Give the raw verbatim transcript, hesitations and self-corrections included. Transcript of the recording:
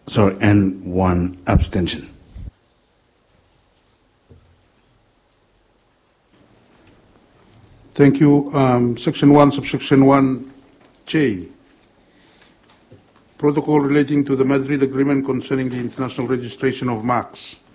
Sorry, and one abstention. Thank you. Um, Section one, Subsection one J. Protocol relating to the Madrid Agreement concerning the international registration of marks.